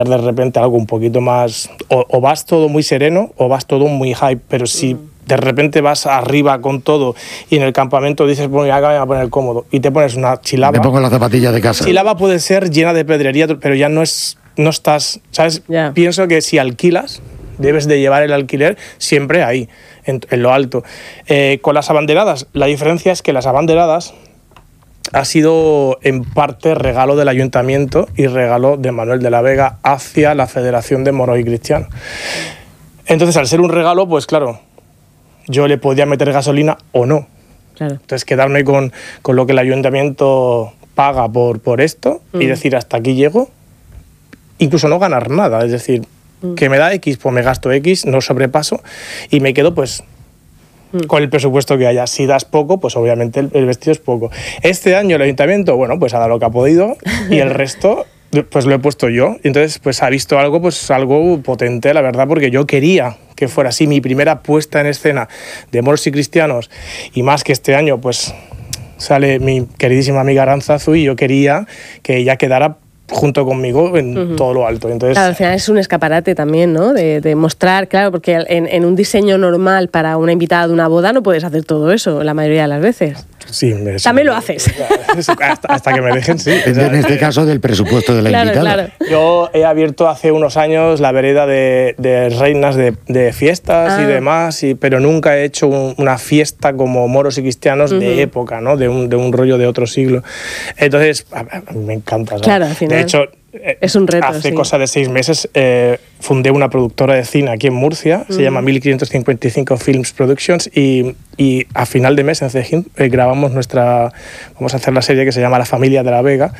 de repente algo un poquito más, o vas todo muy sereno o vas todo muy hype, pero si de repente vas arriba con todo y en el campamento dices, bueno, ya me voy a poner cómodo y te pones una chilaba. Me pongo las zapatillas de casa. Chilaba puede ser llena de pedrería, pero ya no estás, ¿sabes? Yeah. Pienso que si alquilas, debes de llevar el alquiler siempre ahí, en lo alto. Con las abanderadas, la diferencia es que las abanderadas ha sido en parte regalo del ayuntamiento y regalo de Manuel de la Vega hacia la Federación de Moros y Cristianos. Entonces, al ser un regalo, pues claro, yo le podía meter gasolina o no. Claro. Entonces, quedarme con lo que el ayuntamiento paga por esto y decir, hasta aquí llego, incluso no ganar nada, es decir, que me da X, pues me gasto X, no sobrepaso y me quedo pues con el presupuesto que haya. Si das poco, pues obviamente el vestido es poco. Este año el ayuntamiento, bueno, pues ha dado lo que ha podido y el resto pues lo he puesto yo. Y entonces pues ha visto algo potente, la verdad, porque yo quería que fuera así mi primera puesta en escena de Moros y Cristianos, y más que este año pues sale mi queridísima amiga Arantzazu y yo quería que ella quedara junto conmigo en todo lo alto. Entonces, claro, al final es un escaparate también, ¿no? De mostrar, claro, porque en un diseño normal para una invitada de una boda no puedes hacer todo eso la mayoría de las veces. Sí, también lo haces. Hasta que me dejen, sí. En este caso del presupuesto de la invitada. Claro. Yo he abierto hace unos años la vereda de reinas de fiestas y demás, pero nunca he hecho una fiesta como Moros y Cristianos de época, ¿no? De un rollo de otro siglo. Entonces, me encanta, ¿sabes? Claro, al final. De hecho, es un reto, hace sí. cosa de 6 meses fundé una productora de cine aquí en Murcia, se llama 1555 Films Productions, y a final de mes en Cejín grabamos vamos a hacer la serie que se llama La Familia de la Vega,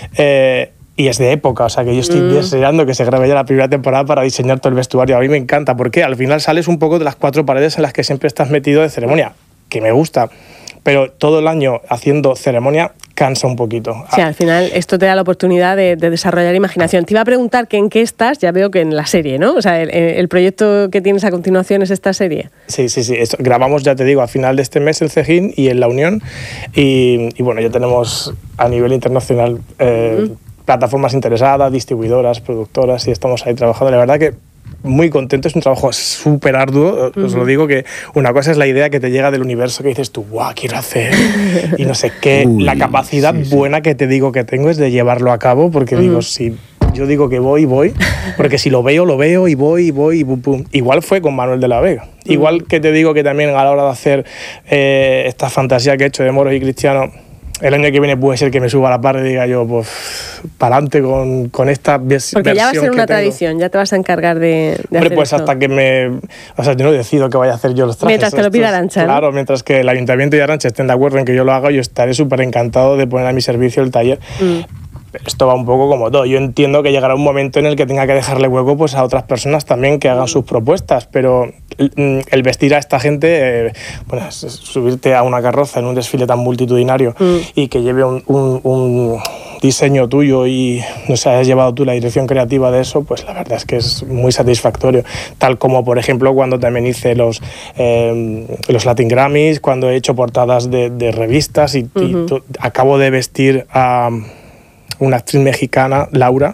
y es de época, o sea que yo estoy deseando que se grabe ya la primera temporada para diseñar todo el vestuario. A mí me encanta, porque al final sales un poco de las 4 paredes en las que siempre estás metido de ceremonia, que me gusta, pero todo el año haciendo ceremonia cansa un poquito. Sí, al final esto te da la oportunidad de desarrollar imaginación. Te iba a preguntar que en qué estás, ya veo que en la serie, ¿no? O sea, el proyecto que tienes a continuación es esta serie. Sí. Grabamos, ya te digo, a final de este mes en Cejín y en La Unión, y bueno, ya tenemos a nivel internacional plataformas interesadas, distribuidoras, productoras, y estamos ahí trabajando. La verdad que muy contento, es un trabajo súper arduo, os lo digo, que una cosa es la idea que te llega del universo, que dices tú, ¡guau, quiero hacer! Y no sé qué, la capacidad buena que te digo que tengo es de llevarlo a cabo, porque digo, si yo digo que voy, porque si lo veo y voy, y pum, pum. Igual fue con Manuel de la Vega. Igual que te digo que también a la hora de hacer esta fantasía que he hecho de Moros y Cristianos, el año que viene puede ser que me suba a la par y diga yo, pues, para adelante con esta versión. Porque ya va a ser una tengo. Tradición, ya te vas a encargar de Hombre, hacer pues esto. hasta que yo no decido que vaya a hacer yo los trajes. Mientras te lo pida Arantxa, ¿no? Claro, mientras que el Ayuntamiento y Arantxa estén de acuerdo en que yo lo haga, yo estaré súper encantado de poner a mi servicio el taller. Esto va un poco como todo. Yo entiendo que llegará un momento en el que tenga que dejarle hueco pues, a otras personas también que hagan sus propuestas, pero el vestir a esta gente, bueno, subirte a una carroza en un desfile tan multitudinario y que lleve un diseño tuyo y no sé, hayas llevado tú la dirección creativa de eso, pues la verdad es que es muy satisfactorio. Tal como, por ejemplo, cuando también hice los Latin Grammys, cuando he hecho portadas de revistas y acabo de vestir a una actriz mexicana, Laura,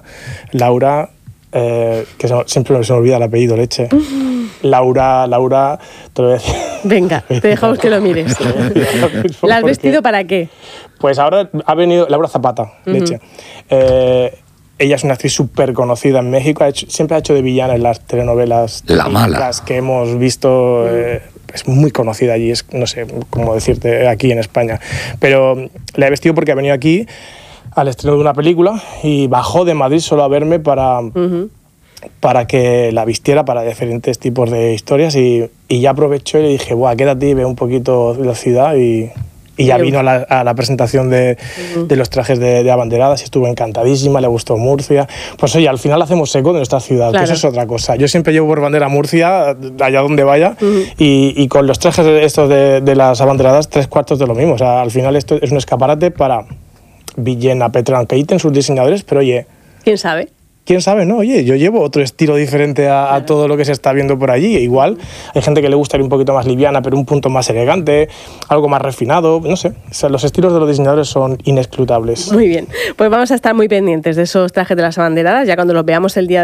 que siempre se me olvida el apellido, leche. Laura, te lo voy a decir. Venga, te dejamos que lo mires. ¿La has vestido para qué? Pues ahora ha venido Laura Zapata, leche. Ella es una actriz súper conocida en México, siempre ha hecho de villana en las telenovelas. La Mala. Las que hemos visto, es muy conocida allí, no sé cómo decirte, aquí en España. Pero la he vestido porque ha venido aquí al estreno de una película y bajó de Madrid solo a verme para que la vistiera para diferentes tipos de historias y ya aprovecho y le dije, buah, quédate y ve un poquito de la ciudad y ya vino a la presentación de los trajes de abanderadas y estuvo encantadísima, le gustó Murcia. Pues oye, al final hacemos eco de nuestra ciudad, que eso es otra cosa. Yo siempre llevo por bandera Murcia, allá donde vaya, y con los trajes estos de las abanderadas, 3/4 de lo mismo. O sea, al final esto es un escaparate para Villena, Petran, que sus diseñadores, pero oye... ¿Quién sabe? quién sabe, ¿no? Oye, yo llevo otro estilo diferente a todo lo que se está viendo por allí. Igual hay gente que le gusta ir un poquito más liviana, pero un punto más elegante, algo más refinado, no sé. O sea, los estilos de los diseñadores son inescrutables. Muy bien, pues vamos a estar muy pendientes de esos trajes de las abanderadas, ya cuando los veamos el día